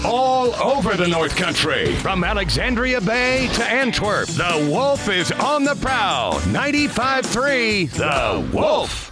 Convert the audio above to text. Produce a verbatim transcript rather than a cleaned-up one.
all over the North Country. From Alexandria Bay to Antwerp, the Wolf is on the prowl. ninety-five point three, The Wolf.